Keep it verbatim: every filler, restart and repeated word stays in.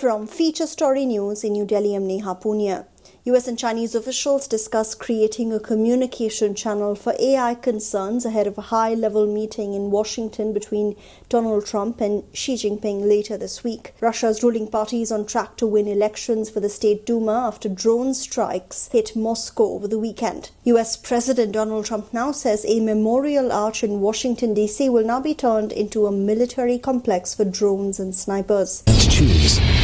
From Feature Story News in New Delhi, I'm Neha Punia. U S and Chinese officials discuss creating a communication channel for A I concerns ahead of a high-level meeting in Washington between Donald Trump and Xi Jinping later this week. Russia's ruling party is on track to win elections for the State Duma after drone strikes hit Moscow over the weekend. U S President Donald Trump now says a memorial arch in Washington, D C will now be turned into a military complex for drones and snipers. Let's choose